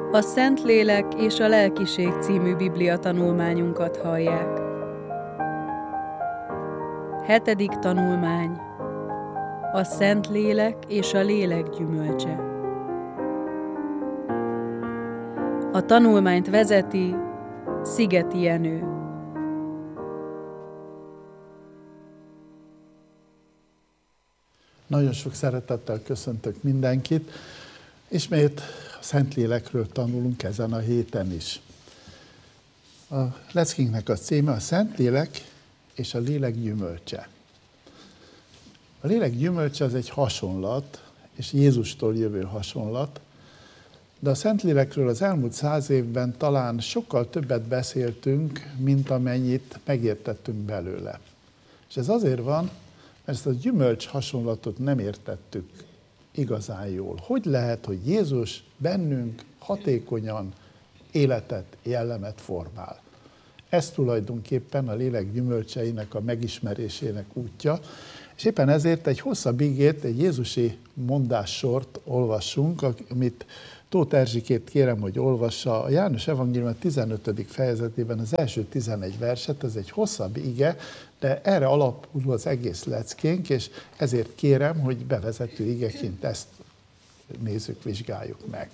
A Szentlélek és a Lelkiség című Biblia tanulmányunkat hallják. 7. tanulmány. A Szentlélek és a Lélek gyümölcse. A tanulmányt vezeti Szigeti Jenő. Nagyon sok szeretettel köszöntök mindenkit. Ismét a Szentlélekről tanulunk ezen a héten is. A leckénknek a címe a Szentlélek és a Lélek gyümölcse. A lélek gyümölcse az egy hasonlat, és Jézustól jövő hasonlat, de a Szentlélekről az elmúlt 100 évben talán sokkal többet beszéltünk, mint amennyit megértettünk belőle. És ez azért van, mert ezt a gyümölcs hasonlatot nem értettük igazán jól. Hogy lehet, hogy Jézus bennünk hatékonyan életet, jellemet formál? Ez tulajdonképpen a lélek gyümölcseinek a megismerésének útja, és éppen ezért egy hosszabb igét, egy jézusi mondássort olvassunk, amit Tóth Erzsikét kérem, hogy olvassa. A János Evangélium 15. fejezetében az első 11 verset, ez egy hosszabb ige, de erre alapul az egész leckénk, és ezért kérem, hogy bevezető igeként ezt nézzük, vizsgáljuk meg.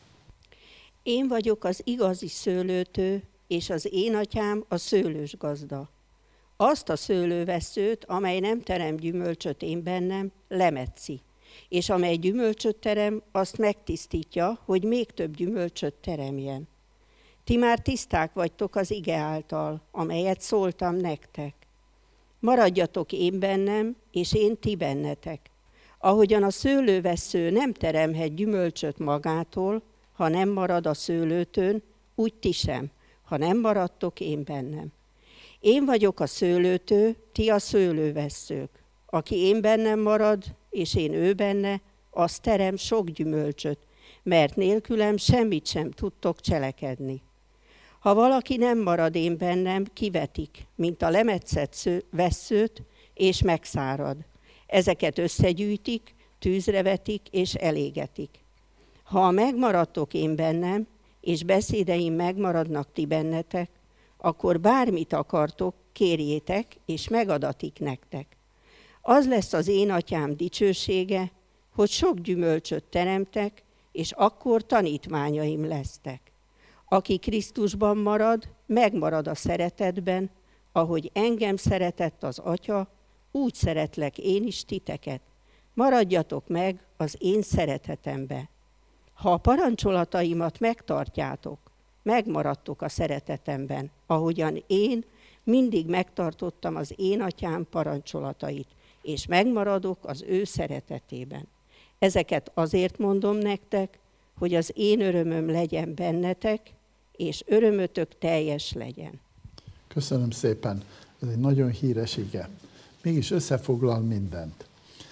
Én vagyok az igazi szőlőtő, és az én atyám a szőlős gazda. Azt a szőlővesszőt, amely nem terem gyümölcsöt én bennem, lemetszi, és amely gyümölcsöt terem, azt megtisztítja, hogy még több gyümölcsöt teremjen. Ti már tiszták vagytok az ige által, amelyet szóltam nektek. Maradjatok én bennem, és én ti bennetek. Ahogyan a szőlővessző nem teremhet gyümölcsöt magától, ha nem marad a szőlőtőn, úgy ti sem, ha nem maradtok én bennem. Én vagyok a szőlőtő, ti a szőlővesszők. Aki én bennem marad, és én ő benne, az terem sok gyümölcsöt, mert nélkülem semmit sem tudtok cselekedni. Ha valaki nem marad én bennem, kivetik, mint a lemetszett vesszőt, és megszárad. Ezeket összegyűjtik, tűzre vetik, és elégetik. Ha megmaradtok én bennem, és beszédeim megmaradnak ti bennetek, akkor bármit akartok, kérjétek, és megadatik nektek. Az lesz az én atyám dicsősége, hogy sok gyümölcsöt teremtek, és akkor tanítványaim lesztek. Aki Krisztusban marad, megmarad a szeretetben, ahogy engem szeretett az Atya, úgy szeretlek én is titeket. Maradjatok meg az én szeretetembe. Ha a parancsolataimat megtartjátok, megmaradtok a szeretetemben, ahogyan én mindig megtartottam az én atyám parancsolatait, és megmaradok az ő szeretetében. Ezeket azért mondom nektek, hogy az én örömöm legyen bennetek, és örömötök teljes legyen. Köszönöm szépen, ez egy nagyon híres ige. Mégis összefoglal mindent.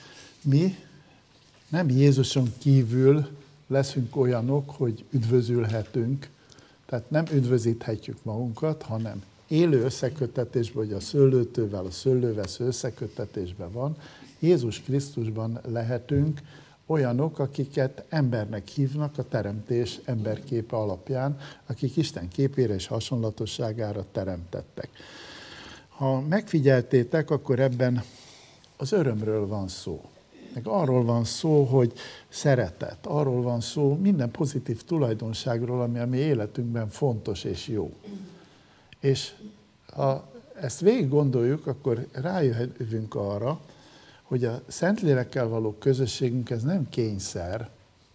Mi nem Jézuson kívül leszünk olyanok, hogy üdvözülhetünk, tehát nem üdvözíthetjük magunkat, hanem élő összekötetésben, hogy a szőlőtővel, a szőlővesző összekötetésben van, Jézus Krisztusban lehetünk olyanok, akiket embernek hívnak a teremtés emberképe alapján, akik Isten képére és hasonlatosságára teremtettek. Ha megfigyeltétek, akkor ebben az örömről van szó. Meg arról van szó, hogy szeretet, arról van szó minden pozitív tulajdonságról, ami a mi életünkben fontos és jó. És ha ezt végig gondoljuk, akkor rájövünk arra, hogy a Szentlélekkel való közösségünk ez nem kényszer,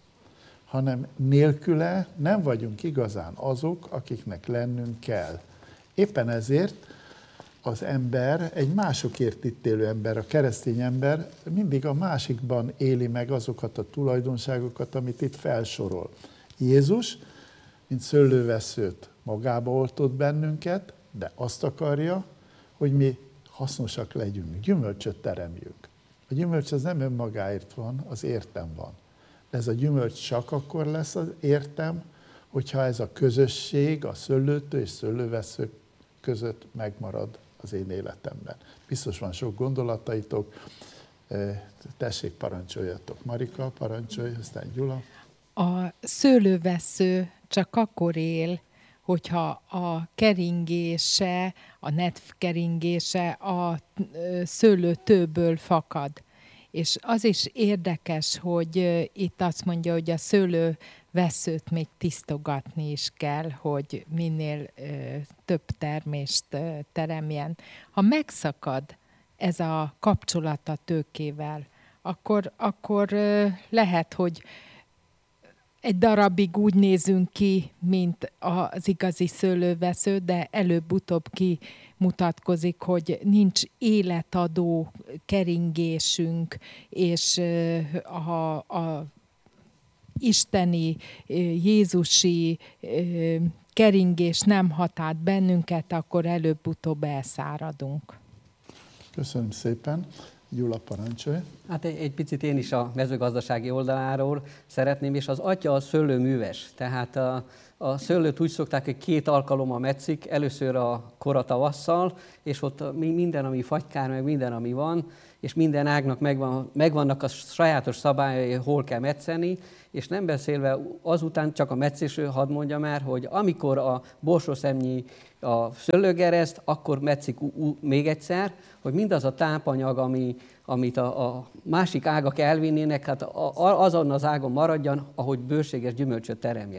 hanem nélküle nem vagyunk igazán azok, akiknek lennünk kell. Éppen ezért az ember, egy másokért ítélő ember, a keresztény ember mindig a másikban éli meg azokat a tulajdonságokat, amit itt felsorol. Jézus, mint szőlővesszőt magába oltott bennünket, de azt akarja, hogy mi hasznosak legyünk, gyümölcsöt teremjünk. A gyümölcs az nem önmagáért van, az értem van. De ez a gyümölcs csak akkor lesz az értem, hogyha ez a közösség, a szőlőtő és szőlővessző között megmarad az én életemben. Biztos van sok gondolataitok, tessék, parancsoljatok. Marika, parancsolj, aztán Gyula. A szőlővessző csak akkor él, hogyha a keringése, a netv keringése a szőlőtőből fakad. És az is érdekes, hogy itt azt mondja, hogy a szőlővesszőt még tisztogatni is kell, hogy minél több termést teremjen. Ha megszakad ez a kapcsolat a tőkével, akkor lehet, hogy egy darabig úgy nézünk ki, mint az igazi szőlővesző, de előbb-utóbb kimutatkozik, hogy nincs életadó keringésünk, és a isteni, jézusi keringés nem hat át bennünket, akkor előbb-utóbb elszáradunk. Köszönöm szépen. Gyula, parancsolj. Hát egy picit én is a mezőgazdasági oldaláról szeretném, és az atya a szőlőműves. Tehát a szőlőt úgy szokták, hogy 2 alkalommal metszik, először a kora tavasszal, és ott minden, ami fagykár, meg minden, ami van, és minden ágnak megvannak a sajátos szabályai, hol kell metszeni, és nem beszélve azután csak a metszésről hadd mondja már, hogy amikor a borsószemnyi a szőlőgereszt, akkor metszik még egyszer, hogy mindaz a tápanyag, amit a másik ágak elvinnének, hát azon az ágon maradjan, ahogy bőséges gyümölcsöt teremjen.